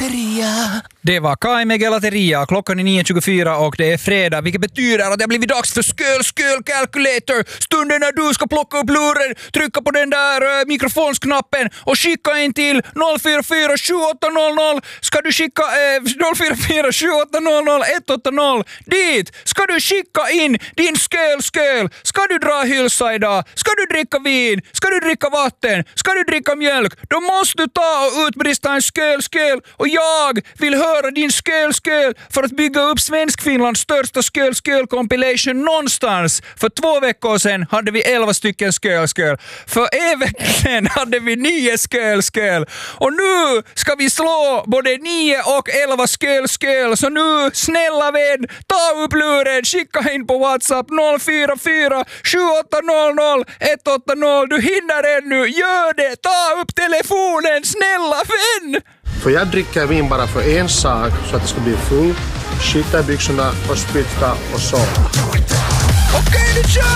Gelateria. Det var Kai med Gelateria. Klockan är 9.24 och det är fredag, vilket betyder att det har blivit dags för Skull Calculator. Stunden när du ska plocka upp luren, trycka på den där mikrofonsknappen och skicka in till 044 7800. Ska du skicka 044 7800 180 dit? Ska du skicka in din sköl? Ska du dra hylsa idag? Ska du dricka vin? Ska du dricka vatten? Ska du dricka mjölk? Då måste du ta och utbrista en sköl. Och jag vill höra din sköl för att bygga upp Svensk-Finlands största sköl compilation någonstans. För 2 veckor sedan hade vi 11 stycken sköl. För en vecka sedan hade vi 9 sköl. Och nu ska vi slå både 9 och 11 sköl. Så nu, snälla vän, ta upp luren, skicka in på WhatsApp 044 7800 180. Du hinner ännu, gör det, ta upp telefonen, snälla vän! För jag dricker vin bara för en sak, så att det ska bli full, skita i byxorna och spytta och sova. Okej, nu kör